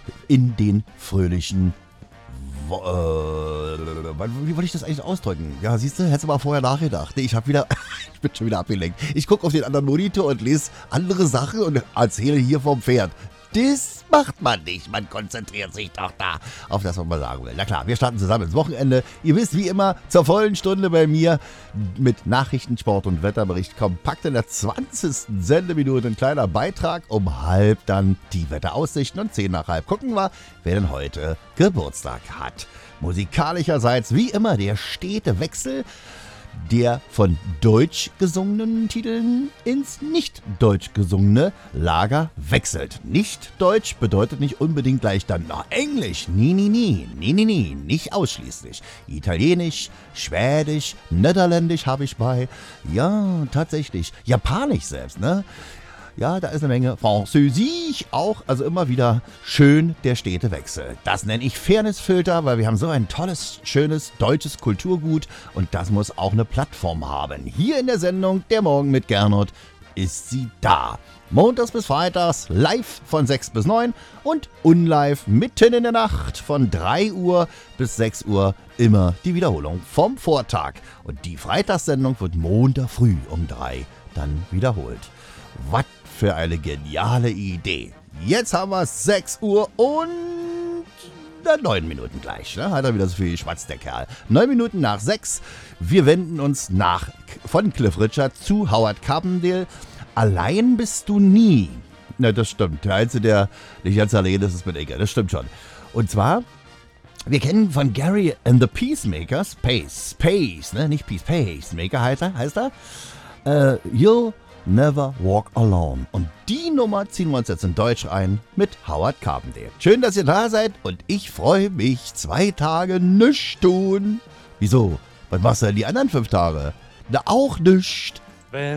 in den fröhlichen wie wollte ich das eigentlich ausdrücken? Ja, siehst du, hättest du mal vorher nachgedacht. Nee, ich bin schon wieder abgelenkt. Ich gucke auf den anderen Monitor und lese andere Sachen und erzähle hier vom Pferd. Das macht man nicht. Man konzentriert sich doch da auf das, was man sagen will. Na klar, wir starten zusammen ins Wochenende. Ihr wisst, wie immer, zur vollen Stunde bei mir mit Nachrichten, Sport und Wetterbericht kompakt in der 20. Sendeminute. Ein kleiner Beitrag. Um halb dann die Wetteraussichten und 10 nach halb gucken wir, wer denn heute Geburtstag hat. Musikalischerseits wie immer der stete Wechsel der von deutsch gesungenen Titeln ins nicht deutsch gesungene Lager wechselt. Nicht deutsch bedeutet nicht unbedingt gleich dann noch Englisch. Nie, nicht ausschließlich. Italienisch, Schwedisch, Niederländisch habe ich bei. Ja, tatsächlich. Japanisch selbst, ne? Ja, da ist eine Menge Französisch auch, also immer wieder schön der stete Wechsel. Das nenne ich Fairnessfilter, weil wir haben so ein tolles, schönes deutsches Kulturgut und das muss auch eine Plattform haben. Hier in der Sendung Der Morgen mit Gernot ist sie da. Montags bis Freitags live von 6 bis 9 und unlive mitten in der Nacht von 3 Uhr bis 6 Uhr immer die Wiederholung vom Vortag. Und die Freitagssendung wird Montag früh um 3 dann wiederholt. Was für eine geniale Idee. Jetzt haben wir 6 Uhr und 9 Minuten gleich. Ne? Hat er wieder so viel geschwatzt, der Kerl. 9 Minuten nach 6. Wir wenden uns von Cliff Richard zu Howard Carpendale. Allein bist du nie. Na, das stimmt. Der Einzige, der nicht ganz allein ist, ist mit Inge. Das stimmt schon. Und zwar, wir kennen von Gary and the Peacemakers, Pace, ne? Nicht Peace, Pacemaker heißt er. You'll Never Walk Alone. Und die Nummer ziehen wir uns jetzt in Deutsch ein mit Howard Carpendale. Schön, dass ihr da seid und ich freue mich. 2 Tage nichts tun. Wieso? Was machst du denn die anderen 5 Tage? Na, auch nichts.